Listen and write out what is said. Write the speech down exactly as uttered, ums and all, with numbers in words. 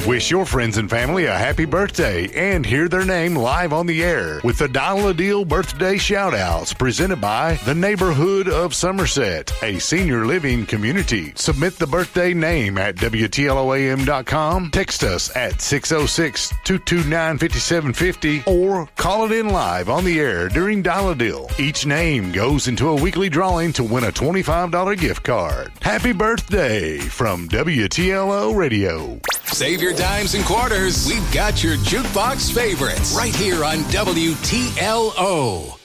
Wish your friends and family a happy birthday and hear their name live on the air with the Dial a Deal birthday shout-outs presented by the Neighborhood of Somerset, a senior living community. Submit the birthday name at W T L O A M dot com, text us at six oh six, two two nine, five seven five oh, or call it in live on the air during Dial a Deal. Each name goes into a weekly drawing to win a twenty-five dollars gift card. Happy birthday from W T L O Radio. Save your dimes and quarters. We've got your jukebox favorites right here on W T L O.